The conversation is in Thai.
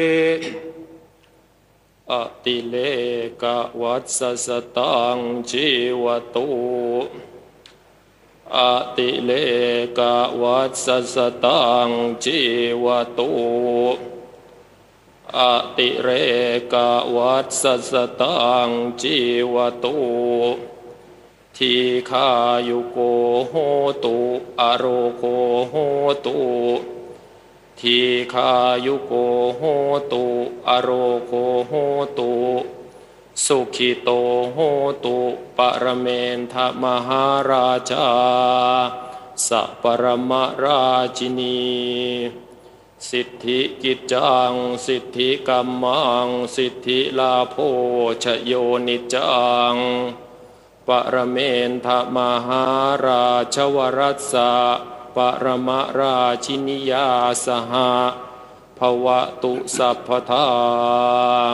อติเลกวัสสตังชีวตุอติเลกวัสสตังชีวตุอติเรกวัสสตังชีวตุทีฆายุโกโหตุอโรโคโหตุทีฆายุโกโหตุอโรโคโหตุสุขิโตโหตุปรเมนทมหาราชาสัปรมราชินีสิทธิกิจจังสิทธิกัมมังสิทธิลาโภชโยนิจังปรเมนทมหาราชวรัสสะปรมราชินิยาสหภวตุสัพพทา